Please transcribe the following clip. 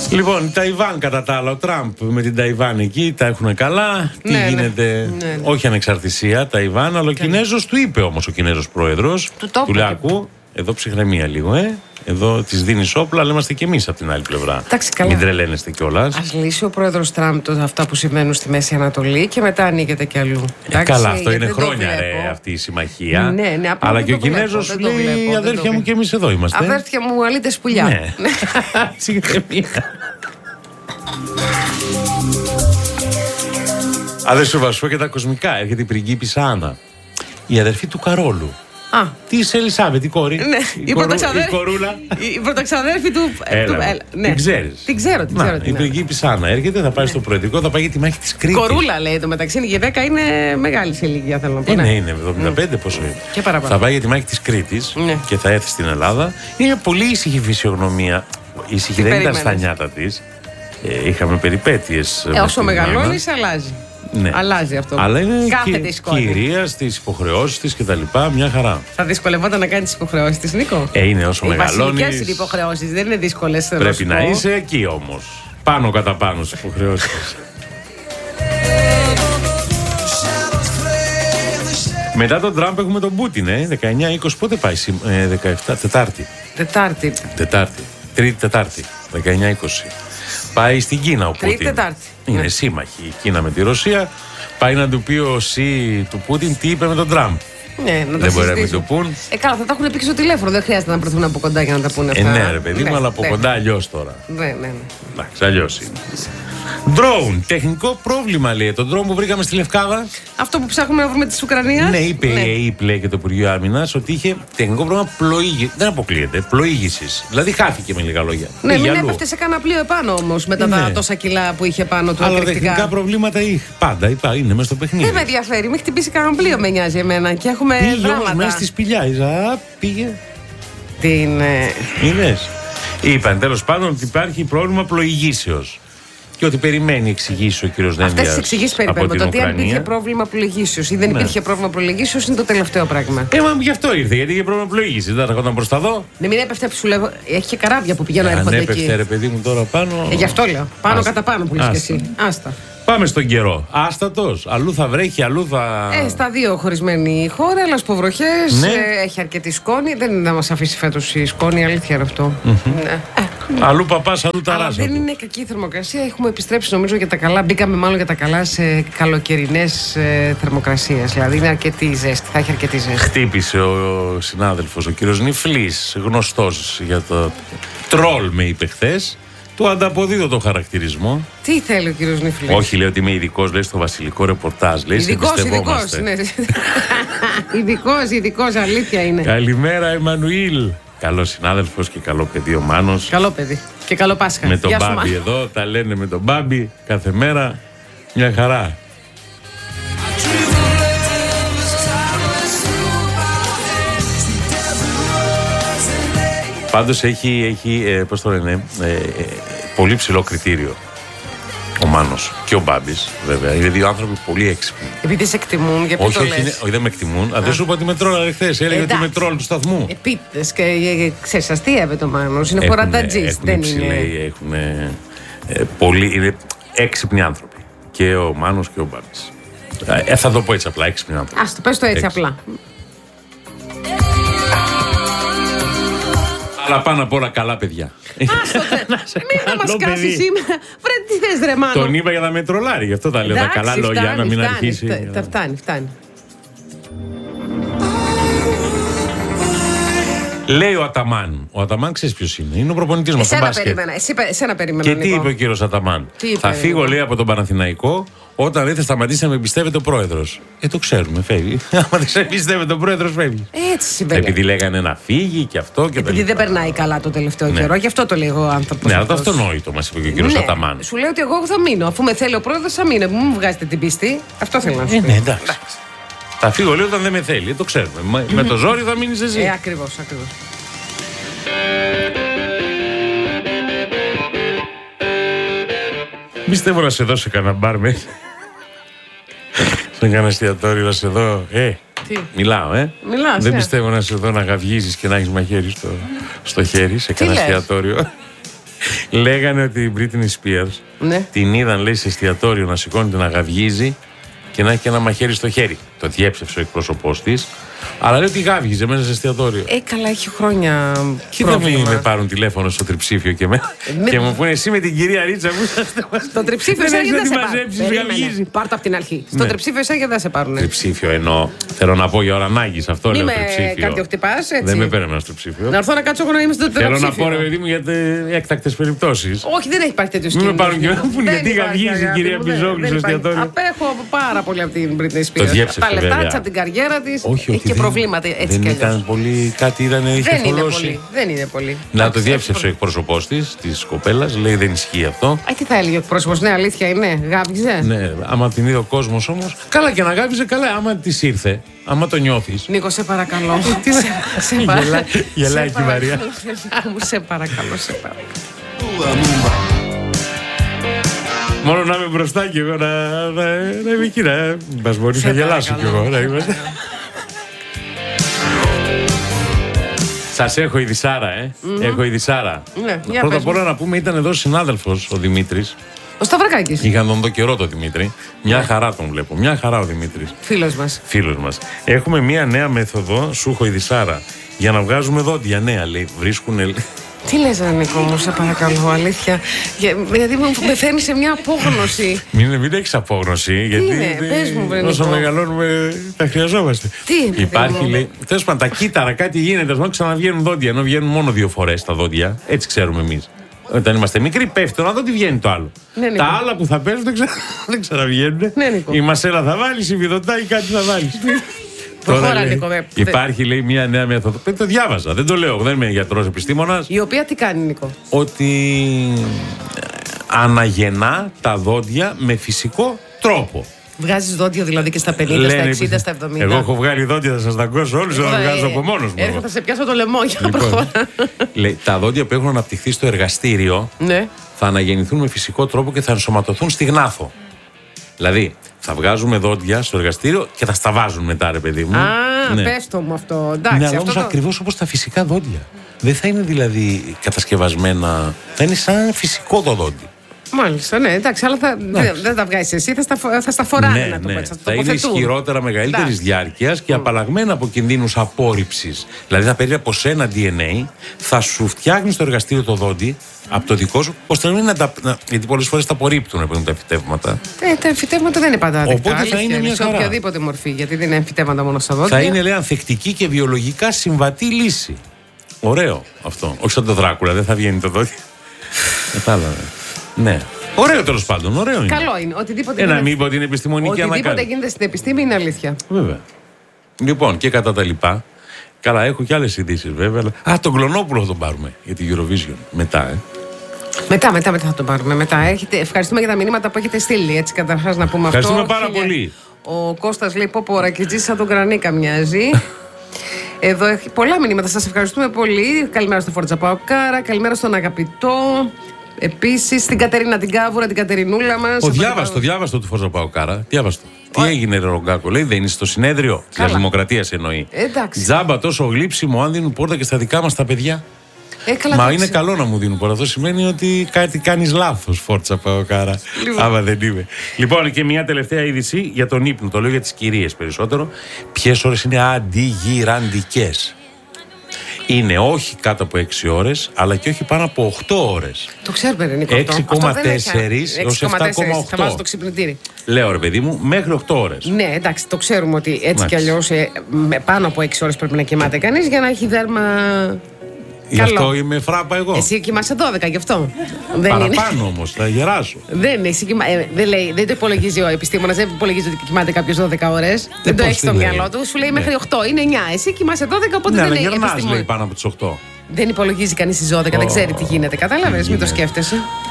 Λοιπόν, η Ταϊβάν κατά τα άλλα, ο Τραμπ με την Ταϊβάν εκεί τα έχουν καλά. Τι γίνεται, όχι ανεξαρτησία Ταϊβάν, αλλά ο Κινέζος του είπε όμως, ο Κινέζος πρόεδρος, του λέει ακού, εδώ ψυχραιμία λίγο, εδώ της δίνεις όπλα, αλλά είμαστε και εμείς από την άλλη πλευρά. Μην τρελαίνεστε κιόλας. Ας λύσει ο πρόεδρος Τραμπ αυτά που συμβαίνουν στη Μέση Ανατολή και μετά ανοίγεται κι αλλού. Καλά, αυτό είναι χρόνια αυτή η συμμαχία. Ναι, αλλά και ο Κινέζος λέει αδέρφια μου και εμείς εδώ είμαστε. Αδέρφια μου, αλήτες πουλιά. Ναι. Ψυχραιμία. Αδέρφια Βασό και τα κοσμικά. Έρχεται η πριγκίπισσα Άννα, η αδερφή του Καρόλου. Της Ελισάβετ, η κόρη. Ναι, η κορούλα. Η πρωταξαδέρφη του. Ναι. Την ξέρεις. Την ξέρω. Η πριγκίπισσα Άννα έρχεται, θα πάει στο προεδρικό, θα πάει για τη μάχη της Κρήτης. Κορούλα λέει το μεταξύ, η γυναίκα είναι μεγάλη σε ηλικία, θέλω να πω. Είναι 75, πόσο είναι. Και παραπάνω. Θα πάει για τη μάχη της Κρήτης και θα έρθει στην Ελλάδα. Είναι μια πολύ ήσυχη φυσιογνωμία. Ήσυχη δεν ήταν στα νιάτα της. Είχαμε περιπέτειες. Όσο μεγαλώνεις, αλλάζει. Ναι. Αλλάζει αυτό. Αλλά είναι κυρία στις υποχρεώσεις της και τα λοιπά, μια χαρά. Θα δυσκολευόταν να κάνει τις υποχρεώσεις της, Νίκο. Είναι όσο μεγαλώνεις. Οι βασικές υποχρεώσεις δεν είναι δύσκολες. Πρέπει να είσαι εκεί όμως. Πάνω κατά πάνω στις υποχρεώσεις. Μετά τον Τραμπ έχουμε τον Πούτιν, 19-20. Πότε πάει, 17, Τετάρτη. Τρίτη-Τετάρτη, 19-20. Πάει στην Κίνα ο Πούτιν. Τρίτη-Τετάρτη. Είναι σύμμαχοι η Κίνα με τη Ρωσία. Πάει να του πει ο Σι του Πούτιν τι είπε με τον Τραμπ. Ναι, να δεν μπορεί να μην το πούν. Καλά, θα τα έχουν πει και στο τηλέφωνο. Δεν χρειάζεται να προθούν από κοντά για να τα πούνε αυτά. Ναι, ρε παιδί μου, αλλά από κοντά αλλιώς τώρα. Ναι. Εντάξει, αλλιώς είναι. Drone, τεχνικό πρόβλημα λέει. Το drone που βρήκαμε στη Λευκάδα. Αυτό που ψάχνουμε να βρούμε τη Ουκρανία. Ναι, είπε η ΕΕΠ και το Υπουργείο Άμυνας ότι είχε τεχνικό πρόβλημα πλοήγησης. Δεν αποκλείεται, πλοήγησης. Δηλαδή χάθηκε με λίγα λόγια. Ναι, μην έπεφτε σε κανένα πλοίο επάνω όμως μετά τα τόσα κιλά που είχε πάνω του. Αλλά τεχνικά προβλήματα πάντα είναι μέσα στο παιχνίδι. Δεν με ενδιαφέρει, μην χτυπήσει κανένα πλοίο, με νοιάζει εμένα. Και έχουμε δράματα. Μέσα στη σπηλιά, πήγε. Την. Είδες. Είπαν τέλος πάντων ότι υπάρχει πρόβλημα πλοηγήσεως. Και ότι περιμένει εξηγήσει ο κύριος Δένδιας. Αυτές τις εξηγήσεις περιμένουμε. Το ότι αν υπήρχε πρόβλημα πλοηγήσεως ή δεν υπήρχε πρόβλημα πλοηγήσεως είναι το τελευταίο πράγμα. Μα γι' αυτό ήρθε, γιατί είχε πρόβλημα πλοήγησης. Δεν θα έρχονταν προς τα δω. Ναι, μην έπεφτε, σου λέω. Έχει και καράβια που πηγαίνουν έρχονται εκεί. Αν έπεφτε, ρε παιδί μου, τώρα πάνω. Γι' αυτό λέω. Πάνω κατά πάνω που λες και εσύ. Άστα. Πάμε στον καιρό. Άστατος. Αλλού θα βρέχει, αλλού θα. Στα δύο χωρισμένη η χώρα, αλλά σποβροχές. Έχει αρκετή σκόνη. Δεν είναι να μας αφήσει φέτος η σκόνη, αλήθεια είναι αυτό. Ναι. Αλλού παπάς, αλλού ταράζα. Δεν είναι κακή η θερμοκρασία. Έχουμε επιστρέψει νομίζω για τα καλά. Μπήκαμε μάλλον για τα καλά σε καλοκαιρινές θερμοκρασίες. Δηλαδή είναι αρκετή ζέστη. Θα έχει αρκετή ζέστη. Χτύπησε ο συνάδελφος, ο κύριος Νιφλής, γνωστός για το τρόλ, με είπε χθες. Του ανταποδίδω το χαρακτηρισμό. Τι θέλει ο κύριος Νιφλής? Όχι, λέει ότι είμαι ειδικός, λέει στο βασιλικό ρεπορτάζ. Ειδικός, ναι. Ειδικός, αλήθεια είναι. Καλημέρα, Εμμανουήλ. Καλό συνάδελφος και καλό παιδί ο Μάνος. Καλό παιδί. Και καλό Πάσχα. Με τον Μπάμπη εδώ, τα λένε με τον Μπάμπη κάθε μέρα. Μια χαρά. Πάντως έχει πώς το λένε, πολύ ψηλό κριτήριο ο Μάνος και ο Μπάμπης, βέβαια. Είναι δύο άνθρωποι πολύ έξυπνοι. Επειδή σε εκτιμούν, για ποιο το λες? Όχι, δεν με εκτιμούν. Δεν σου είπα ότι με τρόλαρε χθες. Έλεγε ότι με τρόλ του σταθμού. Επίτηδες και ξέρεις, αστείευε το Μάνος. Είναι χωρατατζής, δεν είναι. Είναι έξυπνοι άνθρωποι. Και ο Μάνος και ο Μπάμπης. Θα το πω έτσι απλά, έξυπνοι άνθρωποι. Ας το πες το έτσι απλά. Αλλά πάνω απ' όλα καλά παιδιά. Μην θα μας κάσεις σήμερα. Βρε τι θες ρε Μάνο. Τον είπα για να με τρολάρει, γι' αυτό τα λέω. Τα καλά λόγια να μην αρχίσει. Φτάνει. Λέει ο Αταμάν. Ο Αταμάν ξέρεις ποιος είναι? Είναι ο προπονητής μας στο μπάσκετ. Εσένα περίμενα. Και τι είπε ο κύριος Αταμάν? Θα φύγω, λέει, από τον Παναθηναϊκό όταν δεν θα σταματήσει να με εμπιστεύεται ο πρόεδρος. Το ξέρουμε, φεύγει. Άμα δεν σε εμπιστεύεται ο πρόεδρος, φεύγει. Έτσι συμβαίνει. Επειδή λέγανε να φύγει και αυτό και επειδή δεν περνάει καλά το τελευταίο καιρό, γι' αυτό το λέει ο άνθρωπος. Ναι, αλλά το αυτονόητο μας είπε και ο κύριος Αταμάν. Σου λέει ότι εγώ θα μείνω. Αφού με θέλει ο πρόεδρος, θα μείνω. Μου βγάζετε την πίστη. Αυτό θέλω να σου πω. Ναι, εντάξει. Θα φύγω, λέει, όταν δεν με θέλει. Το ξέρουμε. Με το ζόρι θα μείνεις εσύ. Ακριβώς. Πιστεύω να σε δώσω κανένα μπαρ μέσα. Σε κανένα εστιατόριο να σε δω. Τι? Μιλάω, Μιλάς, δεν πιστεύω να σε δω να γαυγίζεις και να έχεις μαχαίρι στο χέρι σε κανένα εστιατόριο. Λέγανε ότι η Britney Spears την είδαν, λέει, σε εστιατόριο να σηκώνει την αγαυγίζει και να έχει και ένα μαχαίρι στο χέρι. Το διέψευσε ο εκπρόσωπός της. Αλλά λέει ότι γάβγιζε μέσα σε εστιατόριο. Καλά, έχει χρόνια. Και θα με πάρουν τηλέφωνο στο τριψήφιο και και μου πούνε εσύ με την κυρία Ρίτσα που είσαστε. Στο τριψήφιο εσά γιατί δεν σε πάρουν. Πάρτε από την αρχή. Στο τριψήφιο εσά γιατί δεν σε πάρουν. Τριψήφιο εννοώ. Θέλω να πω για ώρα ανάγκης. Αυτό λέω τριψήφιο. Μη με καρδιοχτυπάς, έτσι. Δεν με παίρνει στο τριψήφιο. Να έρθω να κάτσω εγώ να είμαι στο τριψήφιο. Θέλω να πω, ρε παιδί μου, για έκτακτες περιπτώσεις. Όχι, δεν έχει υπάρχει τέτοιο σκηνικό. Μην με πάρουν και να πούνε γιατί γαβγίζει η κυρία Μπιζόγλου στο εστιατόριο. Απέχω πάρα πολύ από την Britney Spears. Τα λεφτά τη, από την καριέρα τη. Έχει και προβλήματα έτσι κι αλλιώς. Ήταν πολύ, κάτι είχε θολώσει. Δεν είναι πολύ. Να το διέψευσε ο εκπρόσωπός τη κοπέλα, λέει δεν ισχύει αυτό. Τι θα έλεγε ο εκπρόσωπος, ναι, αλήθεια είναι, γάβγιζε. Ναι, άμα την είδε ο κόσμος όμως. Καλά και να γάβγιζε, καλά, άμα τη ήρθε, άμα το νιώθεις. Νίκο, σε παρακαλώ. Γελάει και η Μαρία. Σε παρακαλώ, σε παρακαλώ. Μόνο να είμαι μπροστά κι εγώ να είμαι εκεί, να μας μπορείς να γελάσω κι εγώ. Σας έχω η Δυσάρα, Έχω η Δυσάρα. Πρώτα απ' όλα να πούμε, ήταν εδώ συνάδελφος ο Δημήτρης. Ο Σταυρακάκης. Είχαν τον δω καιρό το Δημήτρη. Μια χαρά τον βλέπω. Μια χαρά ο Δημήτρης. Φίλος μας. Έχουμε μια νέα μέθοδο, σου έχω η Δυσάρα, για να βγάζουμε δόντια νέα, λέει. Βρίσκουνε. Τι λες, Νίκο μου, σε παρακαλώ, αλήθεια. Γιατί με φέρνει σε μια απόγνωση. Μην έχεις απόγνωση, γιατί όσο μεγαλώνουμε τα χρειαζόμαστε. Τι υπάρχει, λέει. Τέλος πάντων, τα κύτταρα, κάτι γίνεται, να ξαναβγαίνουν δόντια, ενώ βγαίνουν μόνο 2 φορές τα δόντια. Έτσι ξέρουμε εμείς. Όταν είμαστε μικροί, πέφτει να δω τι βγαίνει το άλλο. Τα άλλα που θα παίζουν δεν ξαναβγαίνουν. Η μασέλα θα βάλει, η βιδωτά ή κάτι θα βάλει. Προχώρα, Νίκο. Υπάρχει, λέει, μια νέα μέθοδο. Το διάβαζα, δεν το λέω, δεν είμαι γιατρός επιστήμονας. Η οποία τι κάνει, Νίκο? Ότι αναγεννά τα δόντια με φυσικό τρόπο. Βγάζεις δόντια δηλαδή και στα 50, στα 60, στα 70. Εγώ έχω βγάλει δόντια, θα σας τα ακούσω όλους, θα τα βγάζω από μόνος μου. Έρχομαι, θα σε πιάσω το λαιμό για να προχωρά. Λέει, τα δόντια που έχουν αναπτυχθεί στο εργαστήριο θα αναγεννηθούν με φυσικό τρόπο και θα ενσωματωθούν στη γνάθο. Δηλαδή, θα βγάζουμε δόντια στο εργαστήριο και θα στα βάζουν μετά, ρε παιδί μου. Πες το μου αυτό. Εντάξει, ναι, αλλά όμως ακριβώς όπως τα φυσικά δόντια. Δεν θα είναι δηλαδή κατασκευασμένα, θα είναι σαν φυσικό το δόντι. Μάλιστα, ναι, εντάξει, αλλά δεν τα βγάζεις εσύ, θα στα φοράνε, να το πω έτσι. Θα είναι ισχυρότερα, μεγαλύτερης διάρκειας και απαλλαγμένα από κινδύνους απόρριψης. Δηλαδή θα παίρνει από σένα DNA, θα σου φτιάχνει στο εργαστήριο το δόντι από το δικό σου, ώστε να μην γιατί πολλές φορές τα απορρίπτουν τα εμφυτεύματα. Τα εμφυτεύματα δεν είναι πάντα αδεκτά. Οπότε θα είναι μια σε οποιαδήποτε μορφή, γιατί δεν είναι εμφυτεύματα μόνο στα δόντια. Θα είναι, λέει, ανθεκτική και βιολογικά συμβατή λύση. Ωραίο αυτό. Όχι σαν το Δράκουλα, δεν θα βγαίνει το δόντι. Κατάλαβε. Ναι. Ωραίο, τέλος πάντων. Ωραίο είναι. Καλό είναι. Οτιδήποτε να μην πω ότι είναι επιστημονική ανακάλυψη. Οτιδήποτε γίνεται στην επιστήμη είναι αλήθεια. Βέβαια. Λοιπόν, και κατά τα λοιπά. Καλά, έχω και άλλες ειδήσεις βέβαια. Τον Κλωνόπουλο θα τον πάρουμε για την Eurovision. Μετά, Μετά θα τον πάρουμε. Ευχαριστούμε για τα μηνύματα που έχετε στείλει. Έτσι, καταρχάς να πούμε αυτό. Ευχαριστούμε πάρα πολύ. Ο Κώστας λέει: Πω ο Ρακιτζής σαν τον Κρανίκα μοιάζει. Εδώ έχει πολλά μηνύματα. Σας ευχαριστούμε πολύ. Καλημέρα στο Φόρτζα Παοκάρα. Καλημέρα στον Αγαπητό. Επίσης στην Κατερίνα την Κάβουρα, την Κατερινούλα μας. Διάβαστο του Φόρτζα Παοκάρα. Διάβαστο. Τι έγινε, ρε Ρογκάκο, λέει, δεν είσαι στο συνέδριο της Δημοκρατίας εννοεί. Εντάξει. Τζάμπα τόσο γλύψιμο, αν δίνουν πόρτα και στα δικά μας τα παιδιά. Μα είναι καλό να μου δίνουν πόρτα. Αυτό σημαίνει ότι κάτι κάνεις λάθος, Φόρτζα Παοκάρα. Άμα δεν είμαι. Λοιπόν, και μια τελευταία είδηση για τον ύπνο. Το λέω για τις κυρίες περισσότερο. Ποιες ώρες είναι αντιγυραντικές? Είναι όχι κάτω από 6 ώρες, αλλά και όχι πάνω από 8 ώρες. Το ξέρουμε, Νίκο. 6,4 έως 7,8. Θα βάζω το ξυπνητήρι. Λέω, ρε παιδί μου, μέχρι 8 ώρες. Ναι, εντάξει, το ξέρουμε ότι έτσι κι αλλιώς πάνω από 6 ώρες πρέπει να κοιμάται κανείς για να έχει δέρμα. Γι' αυτό είμαι φράπα εγώ. Εσύ κοιμάσαι 12, γι' αυτό. Παραπάνω όμως, θα γεράσω. Δεν το υπολογίζει ο επιστήμονας, δεν υπολογίζει ότι κοιμάται κάποιος 12 ώρες. Δεν το έχει στο μυαλό του. Σου λέει μέχρι 8, είναι 9. Εσύ κοιμάσαι 12, οπότε δεν είναι επιστήμονας. Λέει πάνω από τις 8. Δεν υπολογίζει κανείς τις 12, δεν ξέρει τι γίνεται. Κατάλαβες, μην το σκέφτεσαι.